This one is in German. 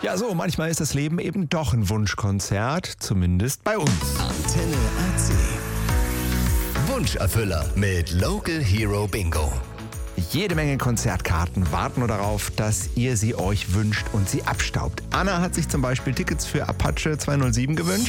Ja, so, manchmal ist das Leben eben doch ein Wunschkonzert, zumindest bei uns. Antenne AC. Wunscherfüller mit Local Hero Bingo. Jede Menge Konzertkarten warten nur darauf, dass ihr sie euch wünscht und sie abstaubt. Anna hat sich zum Beispiel Tickets für Apache 207 gewünscht.